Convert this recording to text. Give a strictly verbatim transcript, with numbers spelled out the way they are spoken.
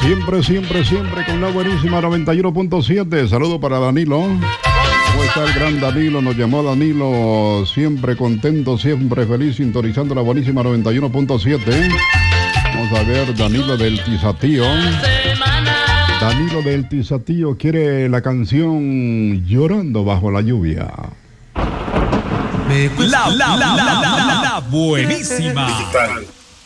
Siempre, siempre, siempre con la buenísima noventa y uno punto siete. Saludo para Danilo. ¿Cómo está el gran Danilo? Nos llamó Danilo, siempre contento, siempre feliz, sintonizando la buenísima noventa y uno punto siete. Vamos a ver, Danilo del Tizatío. Danilo del Tizatío quiere la canción Llorando bajo la lluvia. La, la, la, la, la, la, la buenísima.